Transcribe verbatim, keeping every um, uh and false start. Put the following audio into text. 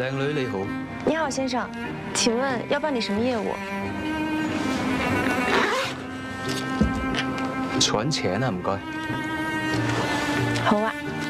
靓女你好。 你好，先生，请问要办理什么业务？ 存钱啊，唔該。 好啊。